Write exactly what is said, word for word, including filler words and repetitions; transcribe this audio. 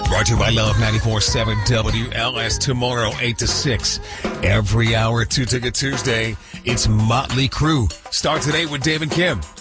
Brought to you by Love ninety-four point seven W L S tomorrow, eight to six. Every hour, Two Ticket Tuesday. It's Motley Crue. Start today with Dave and Kim.